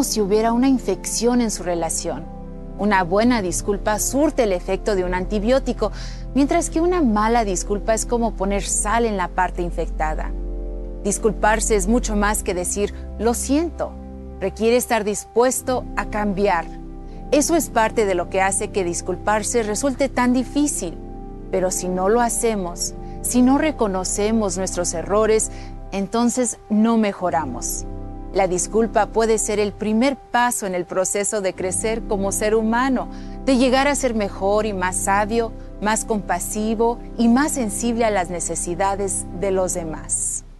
como si hubiera una infección en su relación. Una buena disculpa surte el efecto de un antibiótico, mientras que una mala disculpa es como poner sal en la parte infectada. Disculparse es mucho más que decir "lo siento". Requiere estar dispuesto a cambiar. Eso es parte de lo que hace que disculparse resulte tan difícil. Pero si no lo hacemos, si no reconocemos nuestros errores, entonces no mejoramos. La disculpa puede ser el primer paso en el proceso de crecer como ser humano, de llegar a ser mejor y más sabio, más compasivo y más sensible a las necesidades de los demás.